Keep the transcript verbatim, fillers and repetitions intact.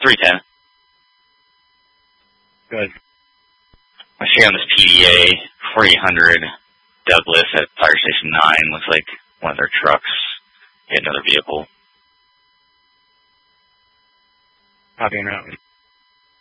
three ten. Good. I see on this P D A, forty hundred Douglas at Fire Station nine. Looks like one of their trucks hit another vehicle. Copy and route.